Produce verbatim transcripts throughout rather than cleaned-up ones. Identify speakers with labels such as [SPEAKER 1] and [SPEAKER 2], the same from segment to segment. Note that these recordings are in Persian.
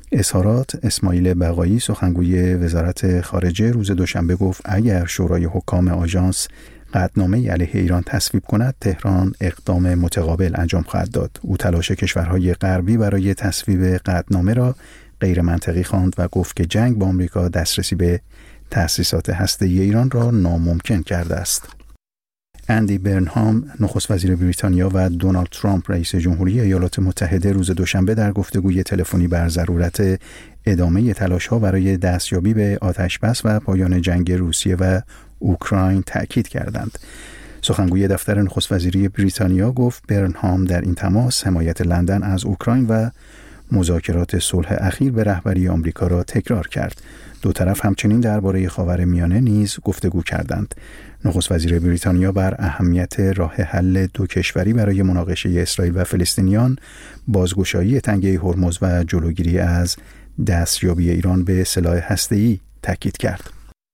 [SPEAKER 1] اظهارات اسماعیل بقایی، سخنگوی وزارت خارجه، روز دوشنبه گفت اگر شورای حکام آژانس قطعنامه علیه ایران تصویب کند، تهران اقدام متقابل انجام خواهد داد. او تلاش کشورهای غربی برای تصویب قطعنامه را غیر منطقی خواند و گفت که جنگ با آمریکا دسترسی به تأسیسات هسته‌ای ایران را ناممکن کرده است. اندی برنهام، نخست وزیر بریتانیا، و دونالد ترامپ، رئیس جمهوری ایالات متحده، روز دوشنبه در گفتگوی تلفنی بر ضرورت ادامه تلاش‌ها برای دستیابی به آتش‌بس و پایان جنگ روسیه و اوکراین تأکید کردند. سخنگوی دفتر نخست وزیری بریتانیا گفت برنهام در این تماس حمایت لندن از اوکراین و مذاکرات صلح اخیر به رهبری آمریکا را تکرار کرد. دو طرف همچنین درباره خاورمیانه نیز گفتگو کردند. نخست وزیر بریتانیا بر اهمیت راه حل دو کشوری برای مناقشه اسرائیل و فلسطینیان، بازگشایی تنگه هرمز و جلوگیری از دستیابی ایران به سلاح هسته‌ای تاکید کرد.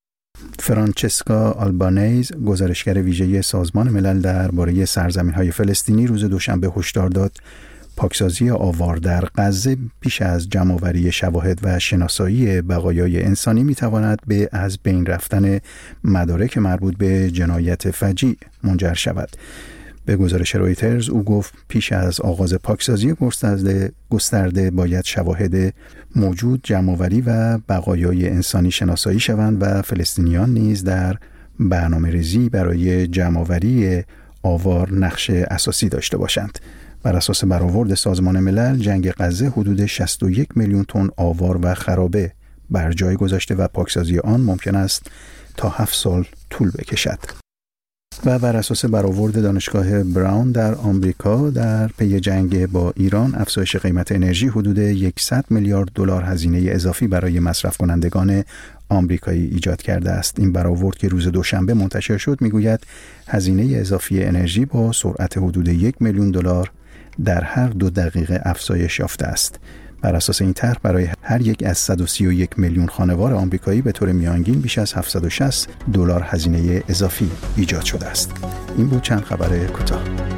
[SPEAKER 1] فرانچسکا آلبانیز، گزارشگر ویژه سازمان ملل درباره سرزمین‌های فلسطینی، روز دوشنبه هشدار داد پاکسازی آوار در غزه پیش از جمع‌آوری شواهد و شناسایی بقایای انسانی می‌تواند به از بین رفتن مدارک مربوط به جنایت فجیع منجر شود. به گزارش رویترز او گفت پیش از آغاز پاکسازی گسترده گسترده باید شواهد موجود جمع‌آوری و بقایای انسانی شناسایی شوند و فلسطینیان نیز در برنامه‌ریزی برای جمع‌آوری آوار نقش اساسی داشته باشند. بر اساس برآورد سازمان ملل، جنگ غزه حدود شصت و یک میلیون تن آوار و خرابه بر جای گذاشته و پاکسازی آن ممکن است تا هفت سال طول بکشد. و بر اساس برآورد دانشگاه براون در آمریکا، در پی جنگ با ایران، افزایش قیمت انرژی حدود صد میلیارد دلار هزینه اضافی برای مصرف کنندگان آمریکایی ایجاد کرده است. این برآورد که روز دوشنبه منتشر شد میگوید هزینه اضافی انرژی با سرعت حدود یک میلیون دلار در هر دو دقیقه افزایش یافته است. بر اساس این طرح برای هر یک از صد و سی و یک میلیون خانوار آمریکایی به طور میانگین بیش از هفتصد و شصت دلار هزینه اضافی ایجاد شده است. این بود چند خبر کوتاه.